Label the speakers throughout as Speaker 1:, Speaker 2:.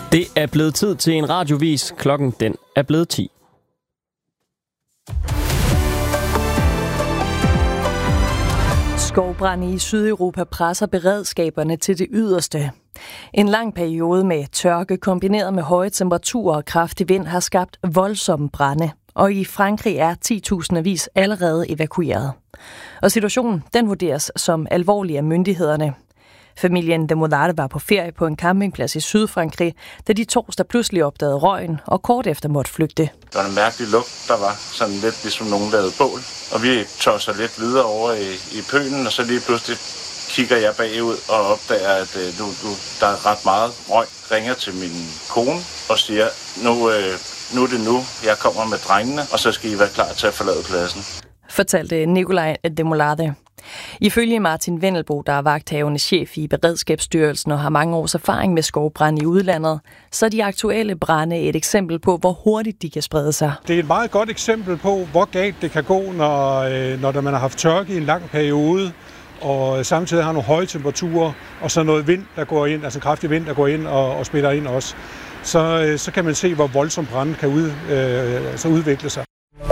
Speaker 1: Det er blevet tid til en radiovis. Klokken den er blevet 10.
Speaker 2: Skovbrande i Sydeuropa presser beredskaberne til det yderste. En lang periode med tørke kombineret med høje temperaturer og kraftig vind har skabt voldsomme brande, og i Frankrig er 10.000 allerede evakueret. Og situationen den vurderes som alvorlig af myndighederne. Familien de Mollade var på ferie på en campingplads i Sydfrankrig, da de torsdag pludselig opdagede røgen og kort efter måtte flygte.
Speaker 3: Der var en mærkelig lugt, der var sådan lidt ligesom nogen lavede bål. Og vi tosser lidt videre over i pølen, og så lige pludselig kigger jeg bagud og opdager, at der er ret meget røg. Ringer til min kone og siger, nu er det nu, jeg kommer med drengene, og så skal I være klar til at forlade pladsen.
Speaker 2: Fortalte Nicolai de Mollade. Ifølge Martin Wendelbo, der er vagthavende chef i Beredskabsstyrelsen og har mange års erfaring med skovbrand i udlandet, så er de aktuelle brande et eksempel på, hvor hurtigt de kan sprede sig.
Speaker 4: Det er et meget godt eksempel på, hvor galt det kan gå, når man har haft tørke i en lang periode, og samtidig har nogle høje temperaturer, og så noget vind, der går ind, altså kraftig vind, der går ind og spiller ind også. Så kan man se, hvor voldsomt branden kan udvikle sig.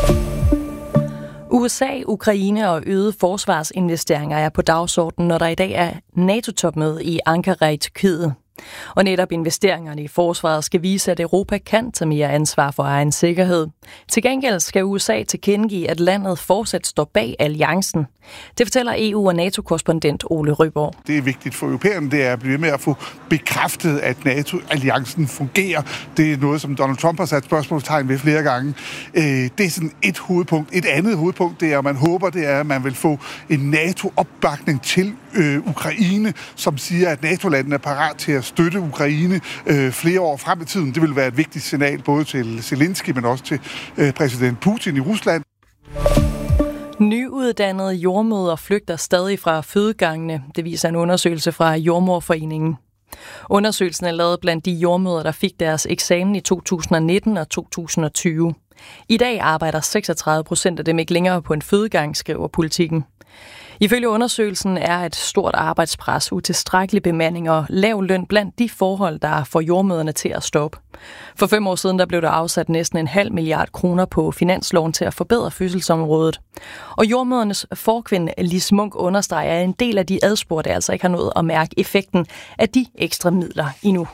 Speaker 2: USA, Ukraine og øgede forsvarsinvesteringer er på dagsordenen, når der i dag er NATO-topmøde i Ankara i Tyrkiet. Og netop investeringerne i forsvaret skal vise, at Europa kan tage mere ansvar for egen sikkerhed. Til gengæld skal USA tilkendegive, at landet fortsat står bag alliancen. Det fortæller EU- og NATO-korrespondent Ole Røborg.
Speaker 5: Det er vigtigt for europæerne, det er at blive med at få bekræftet, at NATO-alliancen fungerer. Det er noget, som Donald Trump har sat spørgsmålstegn ved flere gange. Det er sådan et hovedpunkt. Et andet hovedpunkt, det er, at man håber, det er, at man vil få en NATO-opbakning til Ukraine, som siger, at NATO-landene er parat til at støtte Ukraine flere år frem i tiden. Det vil være et vigtigt signal både til Zelensky, men også til præsident Putin i Rusland.
Speaker 2: Nyuddannede jordmødre flygter stadig fra fødegangene. Det viser en undersøgelse fra Jordemoderforeningen. Undersøgelsen er lavet blandt de jordmødre, der fik deres eksamen i 2019 og 2020. I dag arbejder 36% af dem ikke længere på en fødegang, skriver Politiken. Ifølge undersøgelsen er et stort arbejdspres, utilstrækkelig bemanding og lav løn blandt de forhold, der får jordmøderne til at stoppe. For 5 år siden der blev der afsat næsten 0,5 milliard kroner på finansloven til at forbedre fødselsområdet. Og jordmødernes forkvinde Lis Munk understreger, at en del af de adspurgte altså ikke har nået at mærke effekten af de ekstra midler endnu.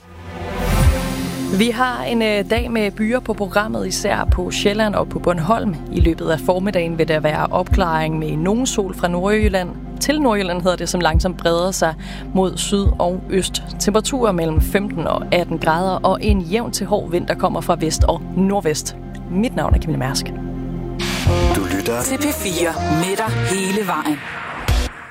Speaker 2: Vi har en dag med byer på programmet, især på Sjælland og på Bornholm. I løbet af formiddagen vil der være opklaring med nogen sol fra Nordjylland. Til Nordjylland hedder det, som langsomt breder sig mod syd og øst. Temperaturer mellem 15 og 18 grader og en jævn til hård vind, der kommer fra vest og nordvest. Mit navn er Camilla Mærsk.
Speaker 6: Du lytter til P4 med dig hele vejen.